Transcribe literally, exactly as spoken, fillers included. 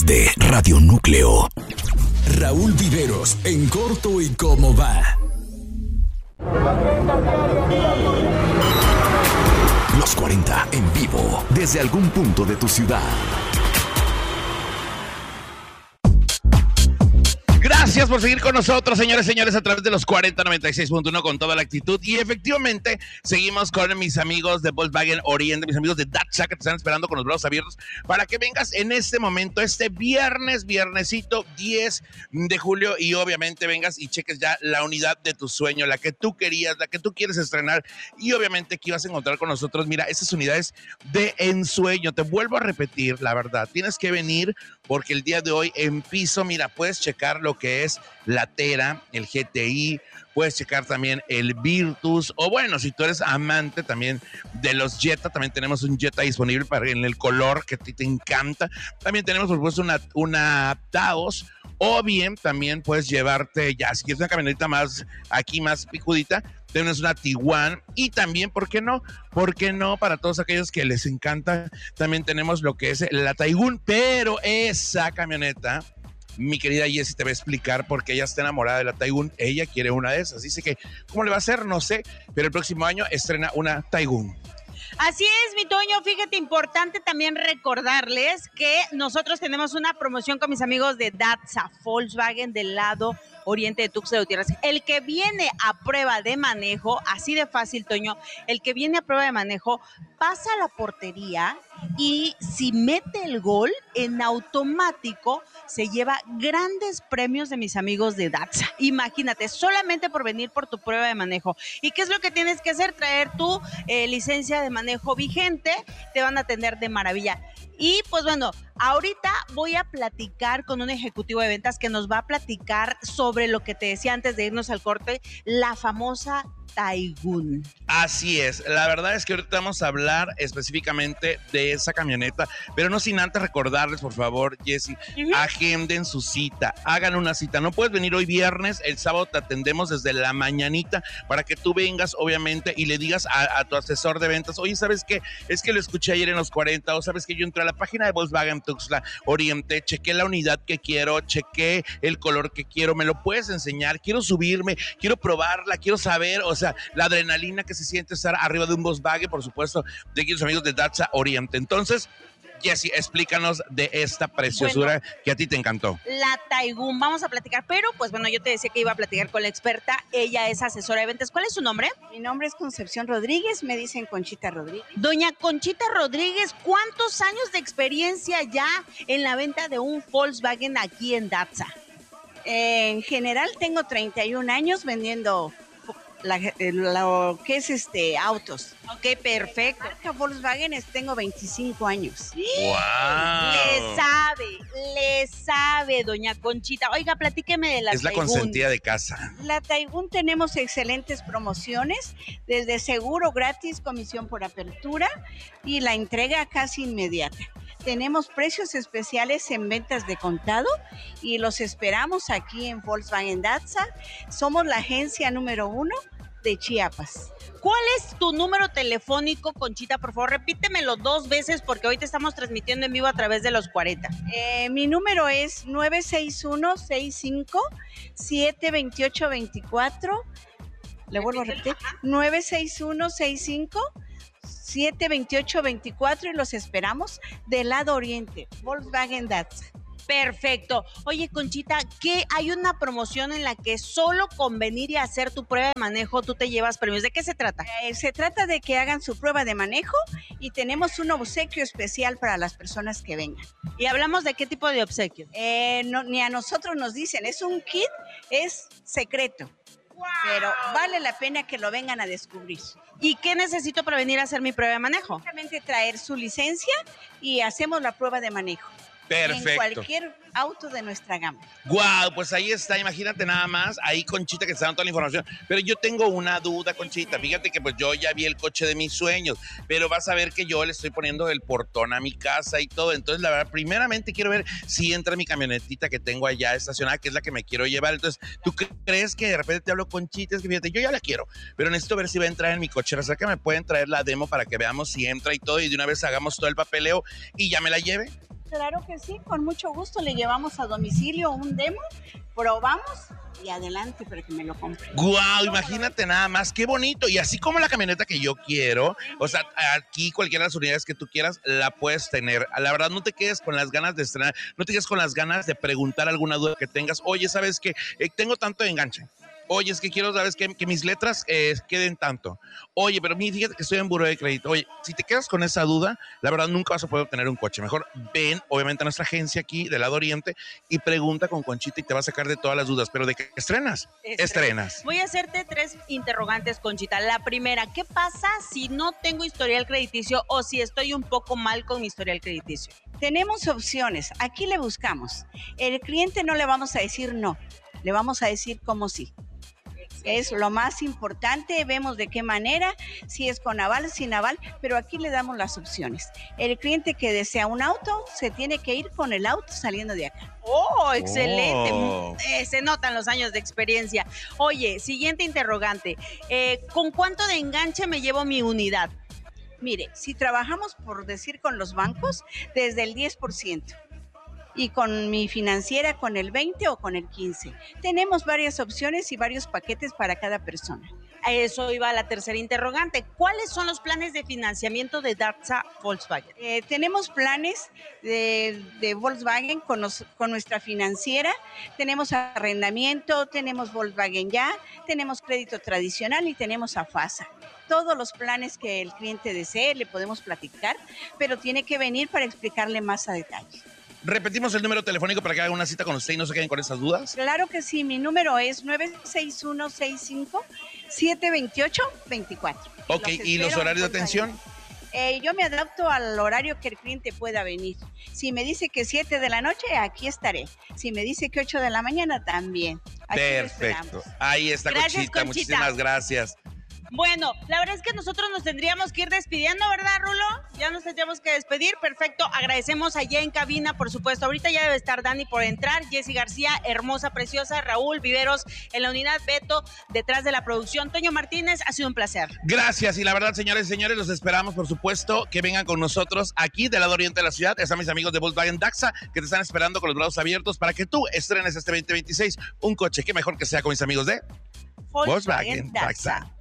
de Radio Núcleo. Raúl Viveros, en corto y cómo va. Los cuarenta en vivo, desde algún punto de tu ciudad. Gracias por seguir con nosotros, señores y señores, a través de los cuarenta noventa y seis punto uno con toda la actitud. Y efectivamente, seguimos con mis amigos de Volkswagen Oriente, mis amigos de Datsa, que te están esperando con los brazos abiertos para que vengas en este momento, este viernes, viernesito diez de julio, y obviamente vengas y cheques ya la unidad de tu sueño, la que tú querías, la que tú quieres estrenar, y obviamente aquí vas a encontrar con nosotros, mira, esas unidades de ensueño. Te vuelvo a repetir, la verdad, tienes que venir porque el día de hoy en piso, mira, puedes checar lo que es la Tera, el G T I, puedes checar también el Virtus, o bueno, si tú eres amante también de los Jetta, también tenemos un Jetta disponible para, en el color que a ti te encanta. También tenemos, por supuesto, una, una Taos, o bien también puedes llevarte, ya, si quieres una camioneta más, aquí más picudita, tenemos una Tiguan, y también, ¿por qué no? ¿Por qué no? Para todos aquellos que les encanta, también tenemos lo que es la Taigun, pero esa camioneta, mi querida Jessie te va a explicar porque ella está enamorada de la Taigun, ella quiere una de esas, dice que, ¿cómo le va a hacer? No sé, pero el próximo año estrena una Taigun. Así es, mi Toño, fíjate, importante también recordarles que nosotros tenemos una promoción con mis amigos de Datsa, Volkswagen del lado oriente de Tuxtla Gutiérrez. El que viene a prueba de manejo, así de fácil, Toño, el que viene a prueba de manejo pasa a la portería y si mete el gol, en automático se lleva grandes premios de mis amigos de Datsa. Imagínate, solamente por venir por tu prueba de manejo. ¿Y qué es lo que tienes que hacer? Traer tu eh, licencia de manejo vigente, te van a atender de maravilla. Y pues bueno, ahorita voy a platicar con un ejecutivo de ventas que nos va a platicar sobre lo que te decía antes de irnos al corte, la famosa Taigun. Así es, la verdad es que ahorita vamos a hablar específicamente de esa camioneta, pero no sin antes recordarles, por favor, Jessie, uh-huh. agenden su cita, hagan una cita. No puedes venir hoy viernes, el sábado te atendemos desde la mañanita para que tú vengas, obviamente, y le digas a, a tu asesor de ventas, oye, ¿sabes qué? Es que lo escuché ayer en los cuarenta, o ¿sabes que yo entré a la página de Volkswagen Tuxtla Oriente, chequé la unidad que quiero, chequé el color que quiero, me lo puedes enseñar, quiero subirme, quiero probarla, quiero saber, o sea, la adrenalina que se siente estar arriba de un Volkswagen, por supuesto, de aquí los amigos de Datsa Oriente. Entonces, Jessie, explícanos de esta preciosura bueno, que a ti te encantó. La Taigun, vamos a platicar, pero pues bueno, yo te decía que iba a platicar con la experta, ella es asesora de ventas. ¿Cuál es su nombre? Mi nombre es Concepción Rodríguez, me dicen Conchita Rodríguez. Doña Conchita Rodríguez, ¿cuántos años de experiencia ya en la venta de un Volkswagen aquí en Datsa? Eh, en general tengo treinta y un años vendiendo La, lo que es este autos. Ok, perfecto. Marca Volkswagen tengo veinticinco años. ¡Wow! Le sabe, le sabe, doña Conchita. Oiga, platíqueme de la Es la Taigun. consentida de casa. La Taigun tenemos excelentes promociones, desde seguro gratis, comisión por apertura y la entrega casi inmediata. Tenemos precios especiales en ventas de contado y los esperamos aquí en Volkswagen Datsa. Somos la agencia número uno de Chiapas. ¿Cuál es tu número telefónico, Conchita? Por favor, repítemelo dos veces porque hoy te estamos transmitiendo en vivo a través de los cuarenta. Eh, mi número es nueve seis uno, seis cinco, siete dos ocho dos cuatro. Le vuelvo a repetir. nueve seis uno, seis cinco, siete dos ocho dos cuatro y los esperamos del lado oriente, Volkswagen Datsa. Perfecto. Oye, Conchita, ¿qué hay una promoción en la que solo con venir y hacer tu prueba de manejo tú te llevas premios? ¿De qué se trata? Eh, se trata de que hagan su prueba de manejo y tenemos un obsequio especial para las personas que vengan. ¿Y hablamos de qué tipo de obsequio? Eh, no, ni a nosotros nos dicen, es un kit, es secreto. Wow. Pero vale la pena que lo vengan a descubrir. ¿Y qué necesito para venir a hacer mi prueba de manejo? Simplemente traer su licencia y hacemos la prueba de manejo. Perfecto. En cualquier auto de nuestra gama. Guau, wow, pues ahí está, imagínate nada más, ahí Conchita que está dando toda la información. Pero yo tengo una duda, Conchita, fíjate que pues yo ya vi el coche de mis sueños, pero vas a ver que yo le estoy poniendo el portón a mi casa y todo. Entonces, la verdad, primeramente quiero ver si entra mi camionetita que tengo allá estacionada, que es la que me quiero llevar. Entonces, ¿tú crees que de repente te hablo, Conchita? Es que fíjate, yo ya la quiero, pero necesito ver si va a entrar en mi cochera. O sea, que me pueden traer la demo para que veamos si entra y todo, y de una vez hagamos todo el papeleo y ya me la lleve. Claro que sí, con mucho gusto le llevamos a domicilio un demo, probamos y adelante para que me lo compre. Guau, imagínate nada más, qué bonito. Y así como la camioneta que yo quiero, o sea, aquí cualquiera de las unidades que tú quieras la puedes tener. La verdad, no te quedes con las ganas de estrenar, no te quedes con las ganas de preguntar alguna duda que tengas. Oye, ¿sabes qué? Eh, tengo tanto de enganche. Oye, es que quiero, ¿sabes qué? Que mis letras eh, queden tanto. Oye, pero fíjate que estoy en buró de crédito. Oye, si te quedas con esa duda, la verdad nunca vas a poder obtener un coche. Mejor ven, obviamente, a nuestra agencia aquí del lado oriente y pregunta con Conchita y te va a sacar de todas las dudas. Pero ¿de qué estrenas? Estrenas. estrenas. Voy a hacerte tres interrogantes, Conchita. La primera, ¿qué pasa si no tengo historial crediticio o si estoy un poco mal con mi historial crediticio? Tenemos opciones. Aquí le buscamos. El cliente no le vamos a decir no, le vamos a decir cómo sí. Es lo más importante, vemos de qué manera, si es con aval, sin aval, pero aquí le damos las opciones. El cliente que desea un auto, se tiene que ir con el auto saliendo de acá. ¡Oh, excelente! Oh. Eh, se notan los años de experiencia. Oye, siguiente interrogante. Eh, ¿Con cuánto de enganche me llevo mi unidad? Mire, si trabajamos, por decir, con los bancos, desde el diez por ciento. Y con mi financiera con el veinte o con el quince. Tenemos varias opciones y varios paquetes para cada persona. A eso iba la tercera interrogante. ¿Cuáles son los planes de financiamiento de Datsa Volkswagen? Eh, tenemos planes de, de Volkswagen con, nos, con nuestra financiera. Tenemos arrendamiento, tenemos Volkswagen Ya, tenemos crédito tradicional y tenemos AFASA. Todos los planes que el cliente desee le podemos platicar, pero tiene que venir para explicarle más a detalle. Repetimos el número telefónico para que hagan una cita con usted y no se queden con esas dudas. Claro que sí, mi número es nueve seis uno seis cinco siete dos ocho dos cuatro. Ok, Los ¿y los horarios de atención? Eh, yo me adapto al horario que el cliente pueda venir. Si me dice que siete de la noche, aquí estaré. Si me dice que ocho de la mañana, también. Aquí perfecto. Ahí está, gracias, Conchita. Conchita. Muchísimas gracias. Bueno, la verdad es que nosotros nos tendríamos que ir despidiendo, ¿verdad, Rulo? Ya nos tendríamos que despedir, perfecto. Agradecemos allá en cabina, por supuesto. Ahorita ya debe estar Dani por entrar, Jessy García, hermosa, preciosa, Raúl Viveros en la unidad, Beto detrás de la producción. Toño Martínez, ha sido un placer. Gracias, y la verdad, señores y señores, los esperamos, por supuesto, que vengan con nosotros aquí del lado oriente de la ciudad. Están mis amigos de Volkswagen Daxa, que te están esperando con los brazos abiertos para que tú estrenes este veinte veintiséis un coche. Qué mejor que sea con mis amigos de Volkswagen, Volkswagen Daxa. Daxa.